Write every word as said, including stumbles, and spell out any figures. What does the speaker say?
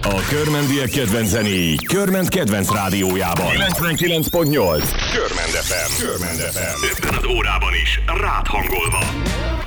A körmendiek kedvenc zenéi Körment kedvenc rádiójában. kilencvenkilenc pont nyolc Körmend ef em. Körmend ef em. Ebben az órában is rád hangolva.